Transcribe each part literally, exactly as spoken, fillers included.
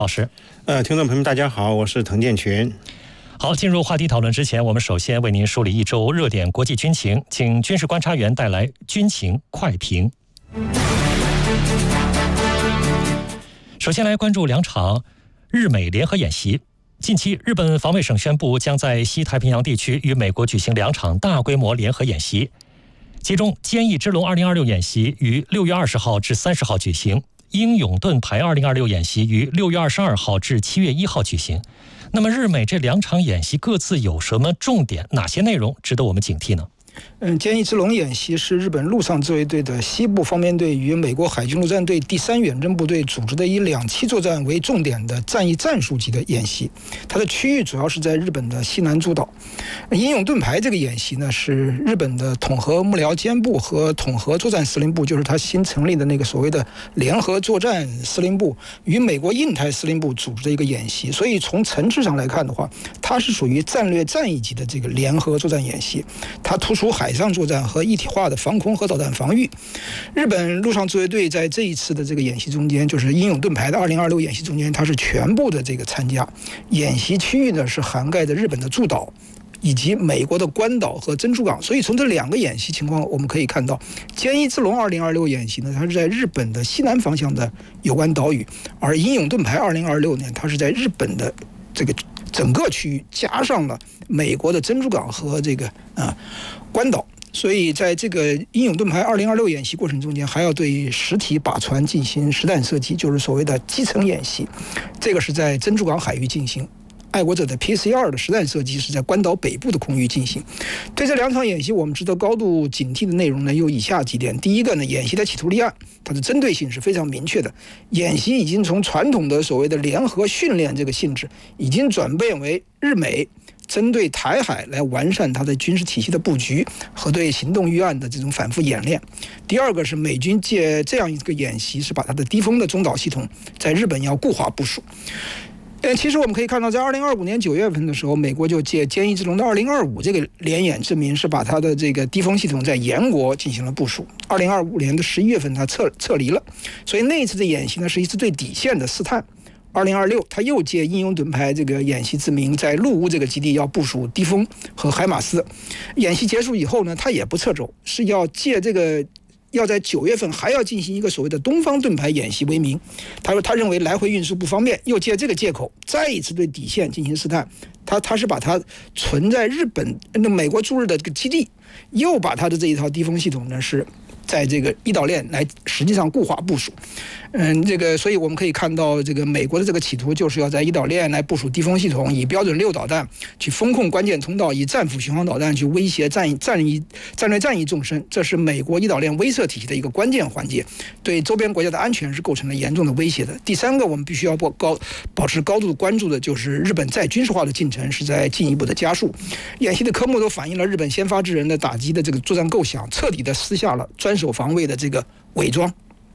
老师。 呃，听众朋友们，大家好，我是滕建全。 好，进入话题讨论之前，我们首先为您梳理一周热点国际军情，请军事观察员带来军情快评。首先来关注两场日美联合演习。近期，日本防卫省宣布将在西太平洋地区与美国举行两场大规模联合演习，其中坚毅之龙二零二六演习于六月二十号至三十号举行，英勇盾牌二零二六演习于六月二十二号至七月一号举行。那么日美这两场演习各自有什么重点？哪些内容值得我们警惕呢？ 嗯，坚毅之龙演习是日本陆上自卫队的西部方面队与美国海军陆战队第三远征部队组织的以两栖作战为重点的战役战术级的演习，它的区域主要是在日本的西南诸岛。英勇盾牌这个演习呢，是日本的统合幕僚监部和统合作战司令部，就是它新成立的那个所谓的联合作战司令部与美国印太司令部组织的一个演习，所以从层次上来看的话，它是属于战略战役级的这个联合作战演习，它突出海上作战和一体化的防空和导弹防御。日本陆上自卫队在这一次的这个演习中间，就是英勇盾牌的二零二六演习中间，它是全部的这个参加。演习区域呢是涵盖着日本的诸岛以及美国的关岛和珍珠港，所以从这两个演习情况我们可以看到，坚毅之龙二零二六演习呢，它是在日本的西南方向的有关岛屿，而英勇盾牌二零二六呢，它是在日本的这个整个区域加上了美国的珍珠港和这个啊关岛。所以在这个英勇盾牌二零二六演习过程中间，还要对实体靶船进行实弹射击，就是所谓的基层演习，这个是在珍珠港海域进行。爱国者的 P C 二 的实弹射击是在关岛北部的空域进行。对这两场演习，我们值得高度警惕的内容呢，有以下几点。第一个呢，演习的企图立案，它的针对性是非常明确的。演习已经从传统的所谓的联合训练这个性质，已经转变为日美针对台海来完善它的军事体系的布局和对行动预案的这种反复演练。第二个是美军借这样一个演习，是把它的低空的中导系统在日本要固化部署。呃，其实我们可以看到，在二零二五年九月份的时候，美国就借坚毅之龙的二零二五这个联演证明，是把它的这个低空系统在延国进行了部署。二零二五年的十一月份，它撤撤离了，所以那一次的演习呢，是一次对底线的试探。二零二六，他又借英勇盾牌这个演习之名，在陆屋这个基地要部署低风和海马斯。演习结束以后呢，他也不撤走，是要借这个。要在九月份还要进行一个所谓的东方盾牌演习为名，他说他认为来回运输不方便，又借这个借口再一次对底线进行试探。他他是把它存在日本那美国驻日的这个基地，又把他的这一套低风系统呢是在这个一岛链来实际上固化部署。嗯，这个所以我们可以看到，这个美国的这个企图就是要在一岛链来部署低风系统，以标准六导弹去封控关键通道，以战斧巡航导弹去威胁战役战役战略战役纵深，这是美国一岛链威慑体系的一个关键环节，对周边国家的安全是构成了严重的威胁的。第三个，我们必须要高保持高度的关注的就是日本再军事化的进程是在进一步的加速。演习的科目都反映了日本先发制人的打击的这个作战构想，彻底的撕下了专守防卫的这个伪装。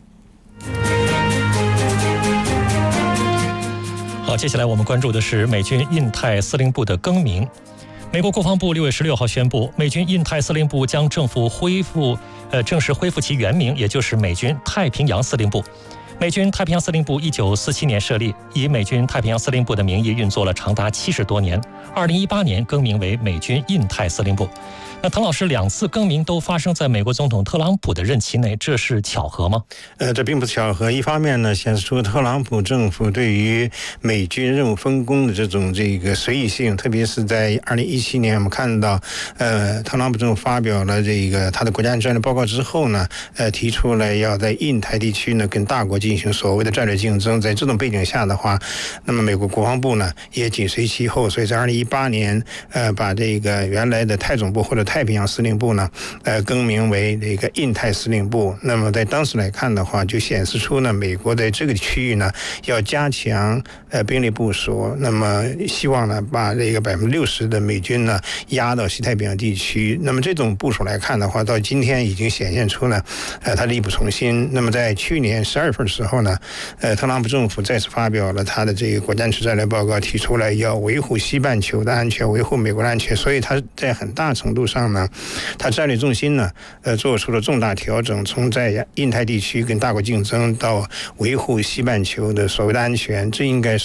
好，接下来我们关注的是美军印太司令部的更名。美国国防部六月十六号宣布，美军印太司令部将政府恢复，呃，正式恢复其原名，也就是美军太平洋司令部。美军太平洋司令部一九四七年设立，以美军太平洋司令部的名义运作了长达七十多年。二零一八年更名为美军印太司令部。那滕老师，两次更名都发生在美国总统特朗普的任期内，这是巧合吗？ 呃，这并不是巧合。一方面呢，显示出特朗普政府对于美军任务分工的这种这个随意性，特别是在二零一七年，我们看到，呃，特朗普政府发表了这个他的国家战略报告之后呢，呃，提出了要在印太地区呢跟大国进行所谓的战略竞争。在这种背景下的话，那么美国国防部呢也紧随其后，所以在二零一八年，呃，把这个原来的太总部或者太平洋司令部呢，呃，更名为这个印太司令部。那么在当时来看的话，就显示出呢，美国在这个区域呢要加强呃兵力部署，那么希望呢把这个百分之六十的美军呢压到西太平洋地区。那么这种部署来看的话，到今天已经显现出呢，呃，它力不从心。那么在去年十二月份的时候呢，呃，特朗普政府再次发表了他的这个国家战略报告，提出来要维护西半球的安全，维护美国的安全。所以他在很大程度上上呢，它战略重心呢，呃，做出了重大调整，从在印太地区跟大国竞争到维护西半球的所谓的安全，这应该是